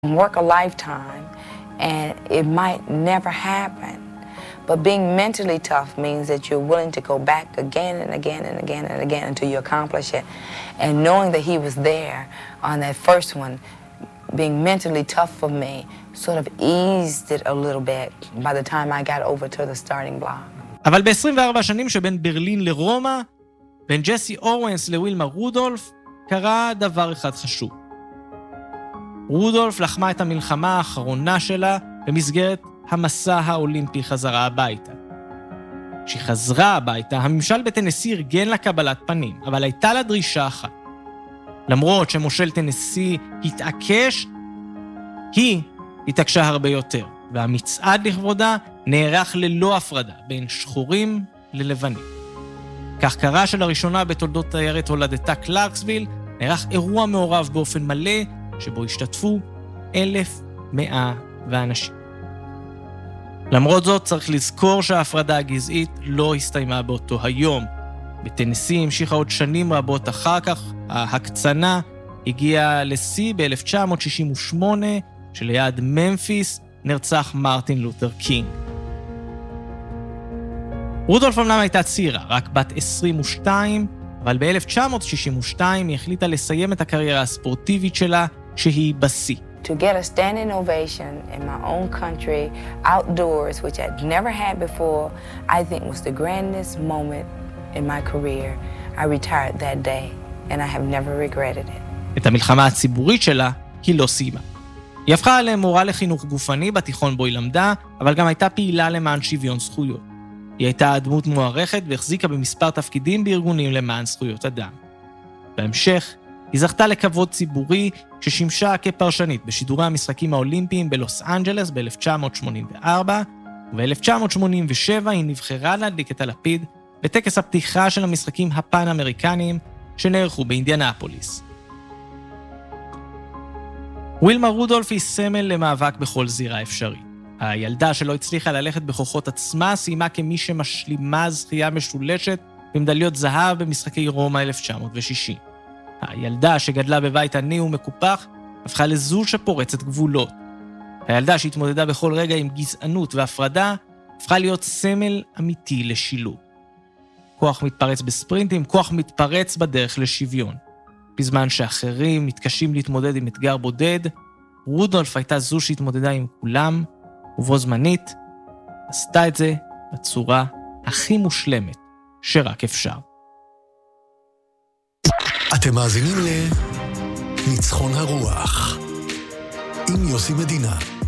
Work a lifetime and it might never happen. But being mentally tough means that you're willing to go back again and again and again and again until you accomplish it. And knowing that he was there on that first one, being mentally tough for me, sort of eased it a little bit by the time I got over to the starting block. אבל ב-24 שנים שבין ברלין לרומא, בין ג'סי אורנס לווילמה רודולף, קרה דבר אחד חשוב. רודולף לחמה את המלחמה האחרונה שלה במסגרת המסע האולימפי חזרה הביתה. כשהיא חזרה הביתה, הממשל בטנסי ארגן לה קבלת פנים, אבל הייתה לה דרישה אחת. למרות שמושל טנסי התעקש, היא התעקשה הרבה יותר, והמצעד לכבודה נערך ללא הפרדה בין שחורים ללבנים. כך קרה שלראשונה בתולדות תיירת הולדתה קלרקסוויל, נערך אירוע מעורב באופן מלא, שבו השתתפו 1,100 אנשים. למרות זאת, צריך לזכור שההפרדה הגזעית לא הסתיימה באותו היום. בטנסי המשיכה עוד שנים רבות אחר כך, ההקצנה הגיעה לשיא ב-1968, שליד ממפיס נרצח מרטין לותר קינג. רודולף אמנם הייתה צעירה, רק בת 22, אבל ב-1962 היא החליטה לסיים את הקריירה הספורטיבית שלה, שהיא בשיא. To get a standing ovation in my own country, outdoors, which I'd never had before, I think was the grandest moment in my career. I retired that day, and I have never regretted it. את המלחמה הציבורית שלה היא לא סיימה. היא הפכה למורה לחינוך גופני בתיכון בו היא למדה, אבל גם הייתה פעילה למען שוויון זכויות. היא הייתה דמות מוערכת והחזיקה במספר תפקידים בארגונים למען זכויות אדם. בהמשך, היא זכתה לכבוד ציבורי ששימשה כפרשנית בשידורי המשחקים האולימפיים בלוס אנג'לס ב-1984, וב-1987 היא נבחרה להדליק את הלפיד בטקס הפתיחה של המשחקים הפן-אמריקניים שנערכו באינדיאנפוליס. ווילמה רודולף היא סמל למאבק בכל זירה אפשרי. הילדה שלא הצליחה ללכת בכוחות עצמה סיימה כמי שמשלימה זכייה משולשת במדליות זהב במשחקי רומא 1960. הילדה שגדלה בבית עני ומקופח הפכה לזו שפורצת גבולות. הילדה שהתמודדה בכל רגע עם גזענות והפרדה הפכה להיות סמל אמיתי לשילוב. כוח מתפרץ בספרינטים, כוח מתפרץ בדרך לשוויון. בזמן שאחרים מתקשים להתמודד עם אתגר בודד, רודולף הייתה זו שהתמודדה עם כולם, ובו זמנית עשתה את זה בצורה הכי מושלמת שרק אפשר. אתם מאזינים לניצחון הרוח עם יוסי מדינה.